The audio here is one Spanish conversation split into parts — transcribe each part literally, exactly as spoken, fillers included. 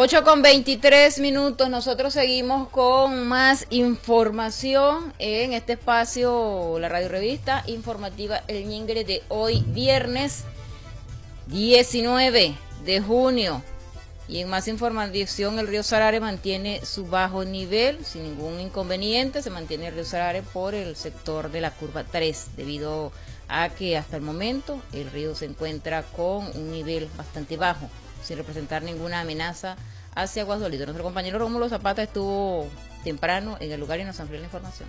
ocho con veintitrés minutos, nosotros seguimos con más información en este espacio, la radio revista informativa El Ñingre de hoy, viernes diecinueve de junio. Y en más información, el río Sarare mantiene su bajo nivel sin ningún inconveniente, se mantiene el río Sarare por el sector de la curva tres, debido a que hasta el momento el río se encuentra con un nivel bastante bajo, sin representar ninguna amenaza hacia Aguas Dolidas. Nuestro compañero Rómulo Zapata estuvo temprano en el lugar y nos amplió la información.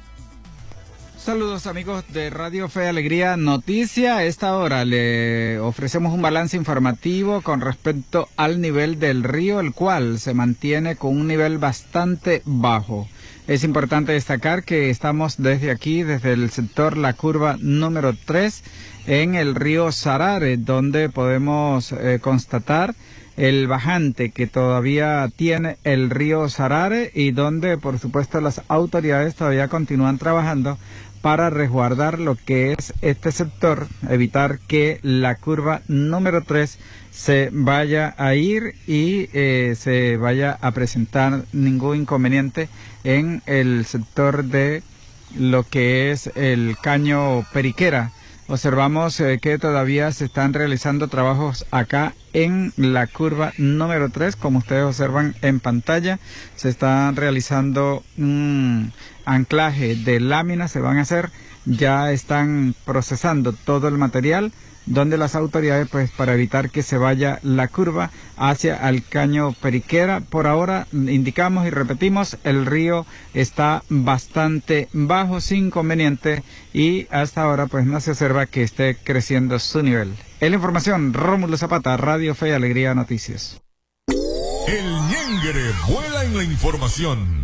Saludos amigos de Radio Fe y Alegría Noticia. A esta hora le ofrecemos un balance informativo con respecto al nivel del río, el cual se mantiene con un nivel bastante bajo. Es importante destacar que estamos desde aquí, desde el sector La Curva número tres, en el río Sarare, donde podemos eh, constatar el bajante que todavía tiene el río Sarare y donde por supuesto las autoridades todavía continúan trabajando para resguardar lo que es este sector, evitar que la curva número tres se vaya a ir y eh, se vaya a presentar ningún inconveniente en el sector de lo que es el caño Periquera. Observamos eh, que todavía se están realizando trabajos acá en la curva número tres, como ustedes observan en pantalla. Se están realizando un anclaje de láminas, se van a hacer, ya están procesando todo el material, donde las autoridades, pues para evitar que se vaya la curva hacia el caño Periquera. Por ahora indicamos y repetimos, el río está bastante bajo, sin inconveniente, y hasta ahora pues no se observa que esté creciendo su nivel. En la información, Rómulo Zapata, Radio Fe y Alegría Noticias. El Ñengre vuela en la información.